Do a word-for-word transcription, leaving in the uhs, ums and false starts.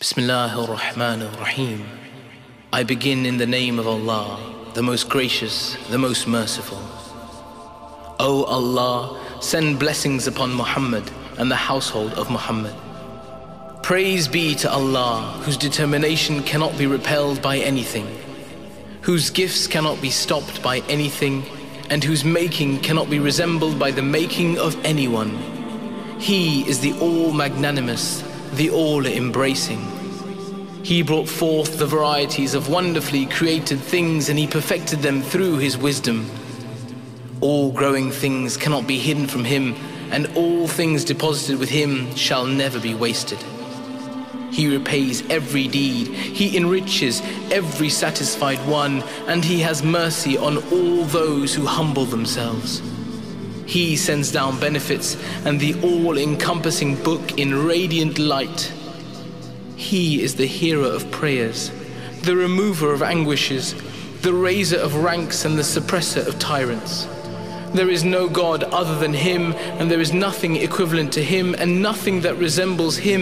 Bismillahir Rahmanir Rahim. I begin in the name of Allah, the most gracious, the most merciful. O Allah, send blessings upon Muhammad and the household of Muhammad. Praise be to Allah, whose determination cannot be repelled by anything, whose gifts cannot be stopped by anything, and whose making cannot be resembled by the making of anyone. He is the all-magnanimous, the all-embracing. He brought forth the varieties of wonderfully created things, and He perfected them through His wisdom. All growing things cannot be hidden from Him, and all things deposited with Him shall never be wasted. He repays every deed, He enriches every satisfied one, and He has mercy on all those who humble themselves. He sends down benefits and the all-encompassing book in radiant light. He is the hearer of prayers, the remover of anguishes, the raiser of ranks and the suppressor of tyrants. There is no God other than Him, and there is nothing equivalent to Him and nothing that resembles Him.